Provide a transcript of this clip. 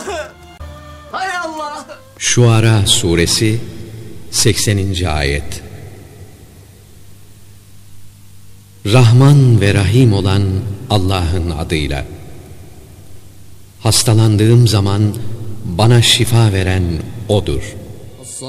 Hay Allah! Şuara Suresi 80. Ayet. Rahman ve Rahim olan Allah'ın adıyla. Hastalandığım zaman bana şifa veren O'dur.